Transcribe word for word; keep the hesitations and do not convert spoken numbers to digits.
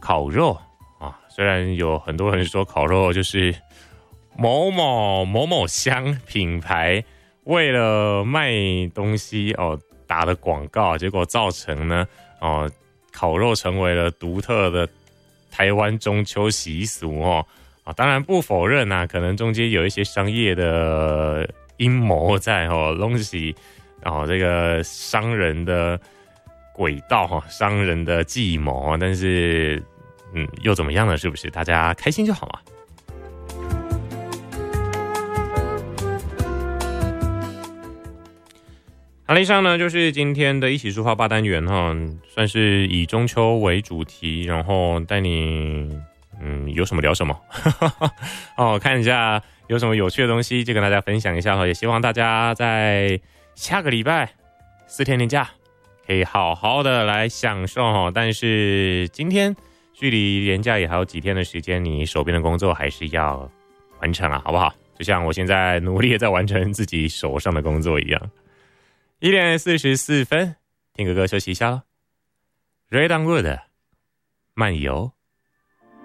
烤肉啊，虽然有很多人说烤肉就是某某某某香品牌为了卖东西哦打的广告，结果造成呢哦烤肉成为了独特的台湾中秋习俗哦啊，当然不否认啊，可能中间有一些商业的阴谋在哦，东西哦这个商人的轨道哈，商人的计谋，但是嗯又怎么样呢？是不是大家开心就好嘛？好，以上呢就是今天的一起书画八单元哈，算是以中秋为主题，然后带你嗯有什么聊什么哦，看一下有什么有趣的东西就跟大家分享一下哈，也希望大家在下个礼拜四天连假可以好好的来享受哈，但是今天距离连假也还有几天的时间，你手边的工作还是要完成啊，好不好？就像我现在努力的在完成自己手上的工作一样。一点四十四分，听个歌休息一下咯。Red on Wood 漫游。